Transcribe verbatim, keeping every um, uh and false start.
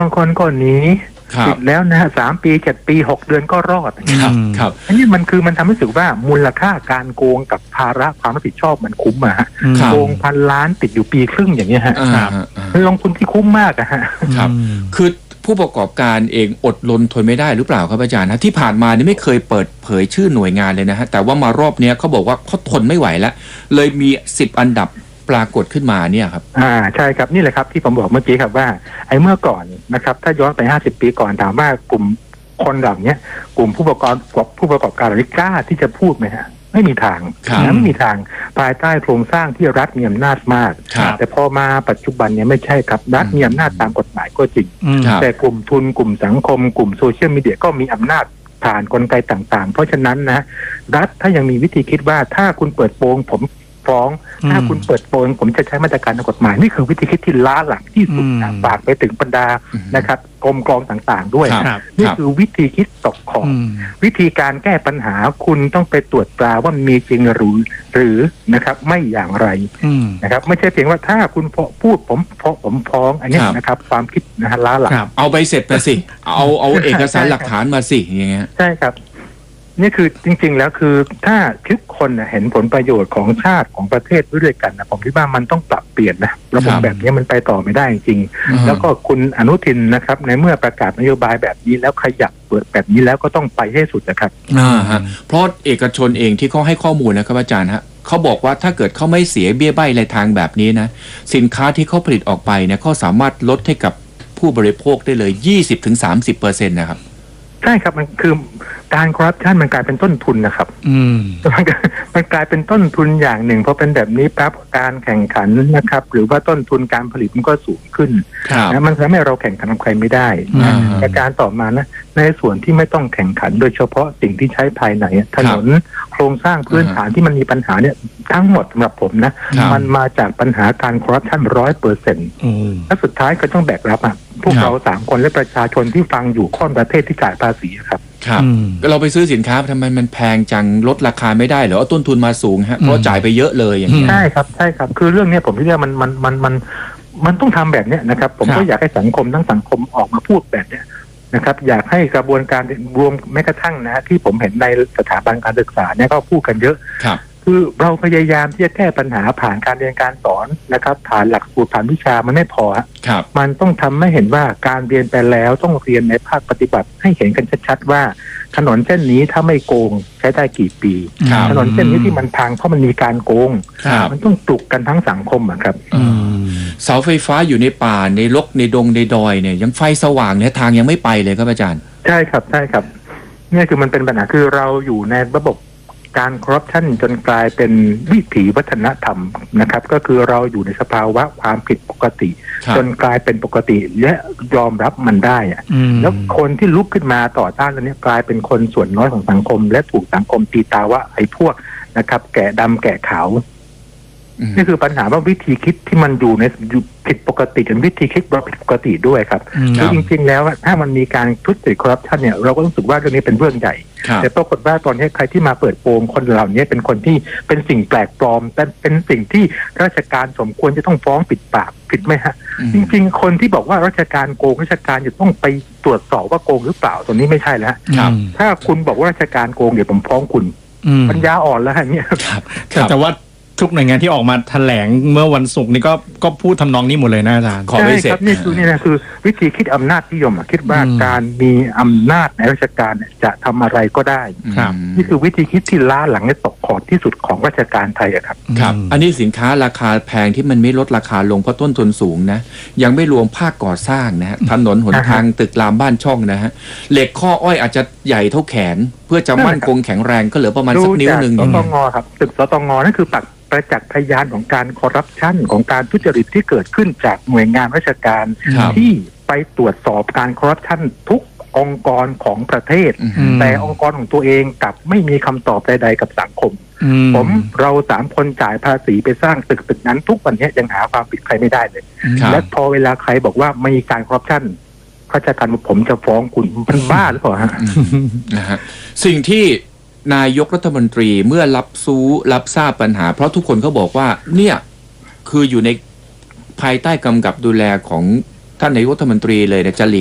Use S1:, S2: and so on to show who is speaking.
S1: บางคนก็หนีติดแล้วนะฮะสามปีเจ็ดปีหกเดือนก็รอด
S2: ครับครับ
S1: อันนี้มันคือมันทำให้รู้สึกว่ามูลค่าการโกงกับภาระความรับผิดชอบมันคุ้มอะฮะโกงพันล้านติดอยู่ปีครึ่งอย่างเงี้ยฮะลงทุนที่คุ้มมากอะฮะ
S2: ครับคือผู้ประกอบการเองอดรนทนไม่ได้หรือเปล่าครับอาจารย์นะที่ผ่านมานี่ไม่เคยเปิดเผยชื่อหน่วยงานเลยนะฮะแต่ว่ามารอบนี้เขาบอกว่าเขาทนไม่ไหวแล้วเลยมีสิบอันดับปรากฏขึ้นมาเนี่ยครับ
S1: อ่าใช่ครับนี่แหละครับที่ผมบอกเมื่อกี้ครับว่าไอ้เมื่อก่อนนะครับถ้าย้อนไปห้าสิบปีก่อนถามว่ากลุ่มคนเหล่านี้กลุ่มผู้ประกอบผู้ประกอบการเหล่านี้กล้าที่จะพูดไหมฮะไม่มีทางนะไม่มีทางภายใต้โครงสร้างที่รัฐมีอำนาจมากแต่พอมาปัจจุบันเนี่ยไม่ใช่ครับรัฐมีอำนาจตามกฎหมายก็จริงแต่กลุ่มทุนกลุ่มสังคมกลุ่มโซเชียลมีเดียก็มีอำนาจผ่านกลไกต่างๆเพราะฉะนั้นนะรัฐถ้ายังมีวิธีคิดว่าถ้าคุณเปิดโปงผมฟ้องถ้าคุณเปิดโปงผมจะใช้มาตรการทางกฎหมายนี่คือวิธีคิดที่ล้าหลังที่สุดฝากไปถึงบรรดานะครับกรมกรองต่างๆด้วยนี่คือวิธีคิดตกขอบวิธีการแก้ปัญหาคุณต้องไปตรวจตราว่ามีจริงหรือหรือนะครับไม่อย่างไรนะครับไม่ใช่เพียงว่าถ้าคุณพูดผมผมฟ้องอันนี้นะครับความคิดนะฮะล้าหลัง
S2: เอาใบเสร็จมาสิเอาเอาเอกสารหลักฐานมาสิอย่างเงี้ย
S1: ใช่ครับนี่คือจริงๆแล้วคือถ้าทุกคนเห็นผลประโยชน์ของชาติของประเทศด้วยกันนะผมคิดว่ามันต้องปรับเปลี่ยนนะระบบแบบนี้มันไปต่อไม่ได้จริงแล้วก็คุณอนุทินนะครับในเมื่อประกาศนโยบายแบบนี้แล้วขยับเปิดแบบนี้แล้วก็ต้องไปให้สุดนะครับ
S2: อ่าฮะเพราะเอกชนเองที่เขาให้ข้อมูลนะครับอาจารย์ฮะเขาบอกว่าถ้าเกิดเขาไม่เสียเบี้ยใบ้รายทางแบบนี้นะสินค้าที่เขาผลิตออกไปเนี่ยเขาสามารถลดให้กับผู้บริโภคได้เลย ยี่สิบถึงสามสิบเปอร์เซ็นต์ นะครับ
S1: ใช่ครับมันคือการคอร์รัปชันมันกลายเป็นต้นทุนนะครับ
S2: อืม
S1: มันกลายเป็นต้นทุนอย่างหนึ่งพอเป็นแบบนี้ปั๊บการแข่งขันนะครับหรือว่าต้นทุนการผลิตมันก็สูงขึ้นนะมันทำให้เราแข่งขันกับใครไม่ได้ประการต่อมานะในส่วนที่ไม่ต้องแข่งขันโดยเฉพาะสิ่งที่ใช้ภายในถนนโครงสร้างพื้นฐานที่มันมีปัญหาเนี่ยทั้งหมดสำหรับผมนะมันมาจากปัญหาการคอร์รัปชันร้อยเปอร์เซ็นต์และสุดท้ายก็ต้องแบกรับอ่ะพวกเราสามคนและประชาชนที่ฟังอยู่ค่อนประเทศที่จ่ายภาษีครับ
S2: ครับเราไปซื้อสินค้าทำไมมันแพงจังลดราคาไม่ได้เหรอเอาต้นทุนมาสูงฮะเพราะจ่ายไปเยอะเลยอย่างนี้
S1: ใช่ครับใช่ครับคือเรื่องนี้ผมคิดว่ามันมันมันมันมันต้องทำแบบนี้นะครับผมก็อยากให้สังคมทั้งสังคมออกมาพูดแบบนี้นะครับอยากให้กระบวนการรวมแม้กระทั่งนะที่ผมเห็นในสถาบันการศึกษาเนี่ยก็พูดกันเยอะคือเราพยายามที่จะแก้ปัญหาผ่านการเรียนการสอนนะครับผ่านหลักสูตรผ่านวิชามันไม่พอมันต้องทำให้เห็นว่าการเรียนไปแล้วต้องเรียนในภาคปฏิบัติให้เห็นกันชัดๆว่าถนนเส้นนี้ถ้าไม่โกงใช้ได้กี่ปีถนนเส้นนี้ที่มันพังเพราะมันมีการโกงมันต้องปลุกกันทั้งสังคมครับ
S2: เสาไฟฟ้าอยู่ในป่าในรกในดงในดอยเนี่ยยังไฟสว่างเนี่ยทางยังไม่ไปเลยครับอาจารย์
S1: ใช่ครับใช่ครับนี่คือมันเป็นปัญหาคือเราอยู่ในระบบการคอร์รัปชันจนกลายเป็นวิถีวัฒนธรรมนะครับก็คือเราอยู่ในสภาวะความผิดปกติจนกลายเป็นปกติและยอมรับมันได้อะแล้วคนที่ลุกขึ้นมาต่อต้านตรงนี้กลายเป็นคนส่วนน้อยของสังคมและถูกสังคมตีตาว่าไอ้พวกนะครับแก่ดำแก่ขาวนี่คือปัญหาว่าวิธีคิดที่มันอยู่ในผิดปกติกับวิธีคิดว่าผิดปกติด้วยครับคือจริงๆแล้วถ้ามันมีการทุจริตคอร์รัปชันเนี่ยเราก็รู้สึกว่าเรื่องนี้เป็นเรื่องใหญ่แต่ปรากฏว่าตอนนี้ใครที่มาเปิดโปงคนเหล่านี้เป็นคนที่เป็นสิ่งแปลกปลอมแต่เป็นสิ่งที่ราชการสมควรจะต้องฟ้องปิดปากผิดไหมฮะจริงๆคนที่บอกว่าราชการโกงราชการจะต้องไปตรวจสอบว่าโกงหรือเปล่าตรงนี้ไม่ใช่แล้วถ้าคุณบอกว่าราชการโกงเดี๋ยวผมฟ้องคุณปัญญาอ่อนแล้วเนี่ย
S3: แต่ว่าทุกหน่วยงานที่ออกมาแถลงเมื่อวันศุกร์นี่ก็ก็พูดทำนองนี้หมดเลยนะอาจารย์
S1: ขอไม่เสร็จนี่คือนี่นะคือวิธีคิดอำนาจนิยมคิดว่าการมีอำนาจในราชการจะทำอะไรก็ได้นี่คือวิธีคิดที่ล้าหลังและตกขอดที่สุดของราชการไทยครับ
S2: ครับอันนี้สินค้าราคาแพงที่มันไม่ลดราคาลงเพราะต้นทุนสูงนะยังไม่รวมภาคก่อสร้างนะฮะถนนหนทางตึกรามบ้านช่องนะฮะเหล็กข้ออ้อยอาจจะใหญ่เท่าแขนเพื่อจะมั่นคงแข็งแรงก็เหลือประมาณสักนิ้วนึง
S1: สตงครับตึกสตงนั่นคือปักประจักษ์พยานของการคอร์รัปชันของการทุจริตที่เกิดขึ้นจากหน่วยงานราชการที่ไปตรวจสอบการคอร์รัปชันทุกองค์กรของประเทศแต่องค์กรของตัวเองกลับไม่มีคำตอบใดๆกับสังคมผมเราสามคนจ่ายภาษีไปสร้างตึกตึกนั้นทุกวันนี้ยังหาความผิดใครไม่ได้เลยและพอเวลาใครบอกว่าไม่มีการคอร์รัปชันราชการผมจะฟ้องคุณมันบ้าหรือเปล่าฮะ
S2: นะฮะสิ่งที่นายกรัฐมนตรีเมื่อรับรู้รับทราบปัญหาเพราะทุกคนเขาบอกว่าเนี่ยคืออยู่ในภายใต้กำกับดูแลของท่านนายกรัฐมนตรีเลยเนี่ยจะหลีก